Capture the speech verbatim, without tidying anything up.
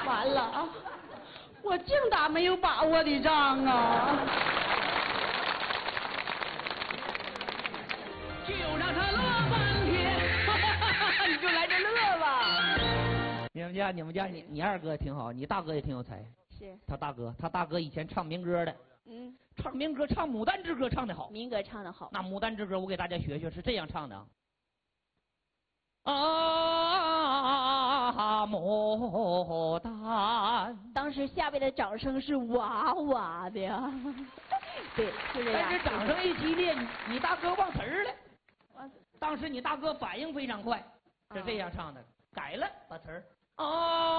完了啊！我净打没有把握的仗啊！ 就让他乐半天，你就来这乐吧。 你们家，你们家，你你二哥挺好，你大哥也挺有才。 是他大哥，他大哥以前唱民歌的。 嗯， 唱民歌，唱《牡丹之歌》唱得好。 民歌唱得好。 那《牡丹之歌》，我给大家学学，是这样唱的。啊，牡丹！ 当时下边的掌声是哇哇的呀。对，就这样。 但是掌声一激烈，你你大哥忘词儿了。当时你大哥反应非常快，是这样唱的，改了把词儿。哦。